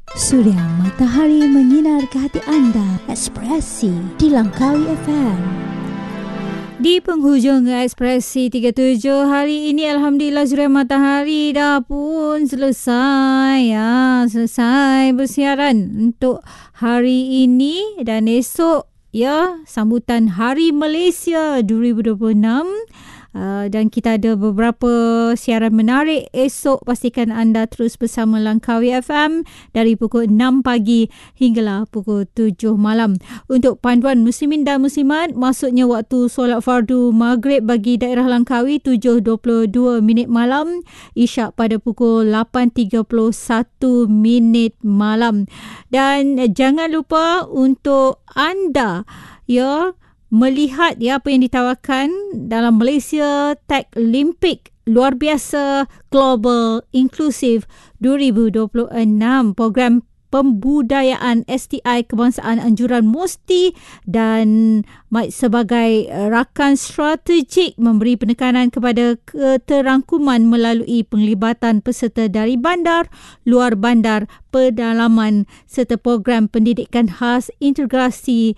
Surya Matahari menyinar ke hati anda. Ekspresi di Langkawi FM. Di penghujung Ekspresi 37 hari ini, Alhamdulillah Surya Matahari dah pun selesai. Selesai bersiaran untuk hari ini dan esok. Sambutan Hari Malaysia 2026. Dan kita ada beberapa siaran menarik esok. Pastikan anda terus bersama Langkawi FM dari pukul 6 pagi hinggalah pukul 7 malam. Untuk panduan muslimin dan muslimat, maksudnya waktu solat fardu maghrib bagi daerah Langkawi 7.22 minit malam, isyak pada pukul 8.31 minit malam. Dan jangan lupa untuk anda melihat apa yang ditawarkan dalam Malaysia Tech Olympic luar biasa Global Inclusive 2026, program pembudayaan STI kebangsaan anjuran Musti dan sebagai rakan strategik memberi penekanan kepada keterangkuman melalui penglibatan peserta dari bandar, luar bandar, pedalaman serta program pendidikan khas integrasi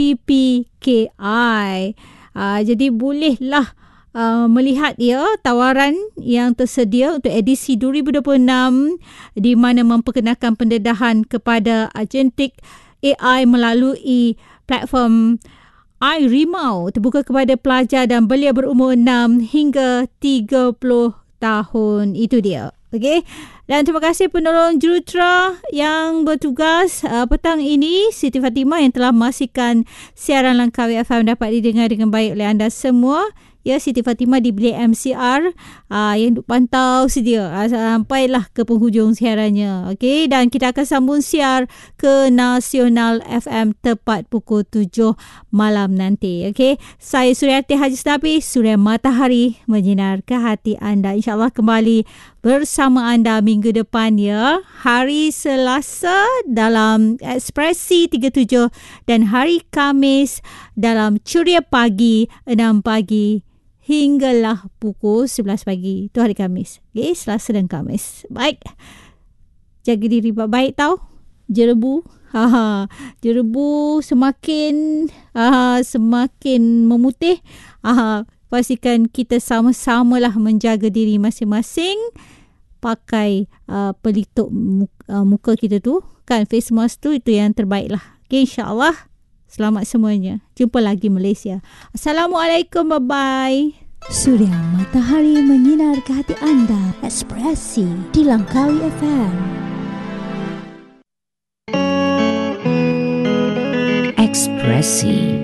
PPKI. Jadi bolehlah melihat tawaran yang tersedia untuk edisi 2026 di mana memperkenalkan pendedahan kepada agentik AI melalui platform iRimau terbuka kepada pelajar dan belia berumur 6 hingga 30 tahun. Itu dia. Okey. Dan terima kasih penolong jurutera yang bertugas petang ini, Siti Fatimah, yang telah memastikan siaran Langkawi FM dapat didengar dengan baik oleh anda semua. Siti Fatimah di bilik MCR yang duk pantau sedia sampailah ke penghujung siarannya. Okey, dan kita akan sambung siar ke Nasional FM tepat pukul 7 malam nanti. Okey, saya Suryati Haji Nabi, Surya Matahari menyinar ke hati anda. InsyaAllah kembali bersama anda minggu depan hari Selasa dalam Ekspresi 37 dan hari Khamis dalam Ceria Pagi 6 pagi hinggalah pukul 11 pagi. Itu hari Khamis. Okay, Selasa dan Khamis. Baik. Jaga diri baik tau. Jerebu. Jerebu semakin memutih. Pastikan kita sama-samalah menjaga diri masing-masing. Pakai pelitup muka kita tu. Kan, face mask tu, itu yang terbaik lah. Okay, insyaAllah. Selamat semuanya. Jumpa lagi Malaysia. Assalamualaikum. Bye-bye. Surya Matahari menyinar ke hati anda. Ekspresi di Langkawi FM. Ekspresi.